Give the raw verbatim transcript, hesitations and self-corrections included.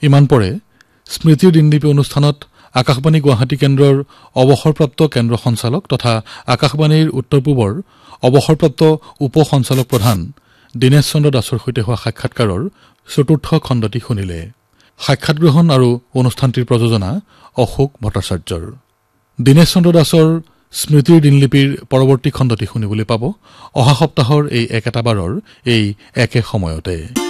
ইমান পৰে স্মৃতিৰ দিনলিপি অনুষ্ঠানত আকাশবাণী গুৱাহাটী কেন্দ্ৰৰ অৱসৰপ্ৰাপ্ত কেন্দ্ৰ সঞ্চালক তথা আকাশবাণীৰ উত্তৰ পূবৰ অৱসৰপ্ৰাপ্ত উপ সঞ্চালক প্ৰধান দীনেশ চন্দ্ৰ দাসৰ সৈতে হোৱা সাক্ষাৎকাৰৰ চতুৰ্থ খণ্ডটি শুনিলে। সাক্ষাৎ গ্ৰহণ আৰু অনুষ্ঠানটিৰ প্ৰযোজনা অশোক ভট্টাচাৰ্যৰ। দীনেশ চন্দ্ৰ দাসৰ স্মৃতিৰ দিনলিপিৰ পৰৱৰ্তী খণ্ডটি শুনিবলৈ পাব অহা সপ্তাহৰ এই একেটা বাৰৰ এই একে সময়তে।